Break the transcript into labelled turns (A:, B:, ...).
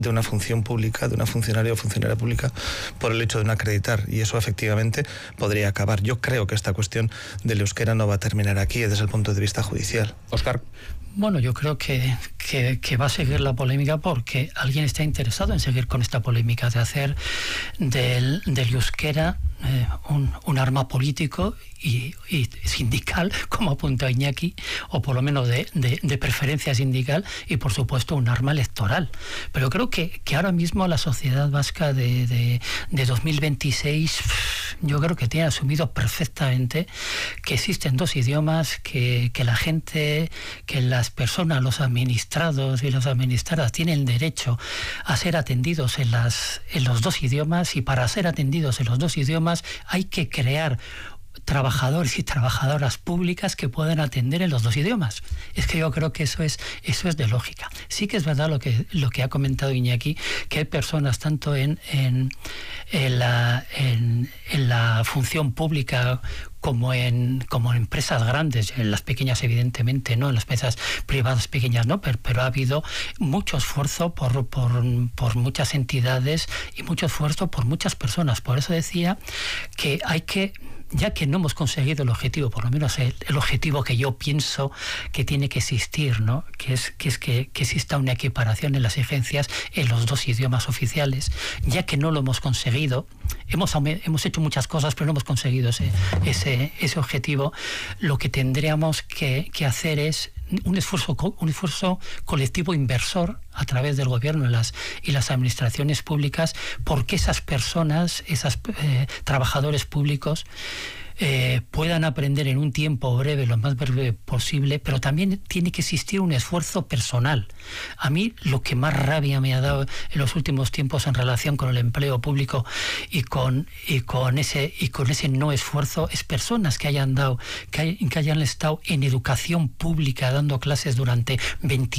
A: de una función pública, de una funcionaria o funcionaria pública, por el hecho de no acreditar, y eso efectivamente podría acabar. Yo creo que esta cuestión del euskera no va a terminar aquí desde el punto de vista judicial.
B: Óscar.
C: Bueno, yo creo que va a seguir la polémica porque alguien está interesado en seguir con esta polémica de hacer del euskera un arma político y sindical, como apunta Iñaki, o por lo menos de preferencia sindical, y por supuesto un arma electoral. Pero creo que ahora mismo la sociedad vasca de 2026, yo creo que tiene asumido perfectamente que existen dos idiomas, que la gente, que las personas, los administrados y las administradas tienen derecho a ser atendidos en los dos idiomas, y para ser atendidos en los dos idiomas hay que crear trabajadores y trabajadoras públicas que puedan atender en los dos idiomas. Es que yo creo que eso es de lógica. Sí que es verdad lo que ha comentado Iñaki, que hay personas tanto en la función pública como en empresas grandes, en las pequeñas evidentemente no, en las empresas privadas pequeñas no, pero ha habido mucho esfuerzo por muchas entidades y mucho esfuerzo por muchas personas. Por eso decía que hay que, ya que no hemos conseguido el objetivo, por lo menos el objetivo que yo pienso que tiene que existir, ¿no? que exista una equiparación en las exigencias en los dos idiomas oficiales, ya que no lo hemos conseguido, hemos hecho muchas cosas, pero no hemos conseguido ese objetivo. Lo que tendríamos que hacer es un esfuerzo colectivo inversor a través del gobierno y las administraciones públicas, porque esas personas, trabajadores públicos, puedan aprender en un tiempo breve, lo más breve posible, pero también tiene que existir un esfuerzo personal. A mí lo que más rabia me ha dado en los últimos tiempos en relación con el empleo público y con ese no esfuerzo es personas que hayan estado en educación pública dando clases durante 20